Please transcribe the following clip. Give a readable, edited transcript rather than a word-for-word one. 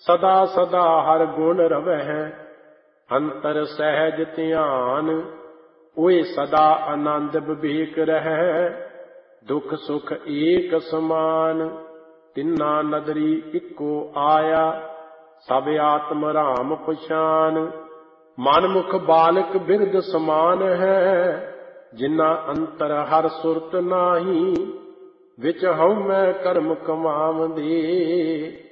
ਸਦਾ ਸਦਾ ਹਰ ਗੁਣ ਰਵਹਿ, ਅੰਤਰ ਸਹਿਜ ਧਿਆਨ। ਓਏ ਸਦਾ ਆਨੰਦ ਵਿਵੇਕ ਰਹਿ, ਦੁਖ ਸੁਖ ਏਕ ਸਮਾਨ। ਤਿੰਨਾ ਨਦਰੀ ਇੱਕੋ ਆਇਆ, ਸਭ ਆਤਮ ਰਾਮ ਪਛਾਨ। ਮਨ ਮੁਖ ਬਾਲਕ ਬਿਰਧ ਸਮਾਨ ਹੈ, ਜਿਨਾ ਅੰਤਰ ਹਰ ਸੁਰਤ ਨਾਹੀ। ਵਿੱਚ ਹਉਮੈ ਕਰਮ ਕਮਾਵੰਦੇ,